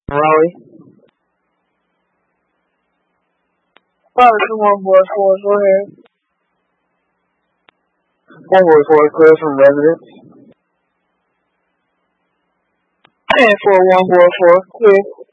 Raleigh. Probably 144, go ahead. 144 clear from residence. 10-4, 144, clear.